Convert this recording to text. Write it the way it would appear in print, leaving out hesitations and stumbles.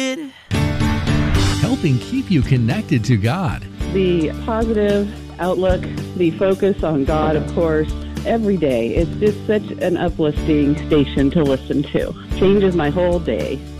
connected. Helping keep you connected to God. The positive outlook, the focus on God, of course, every day. It's just such an uplifting station to listen to. Changes my whole day.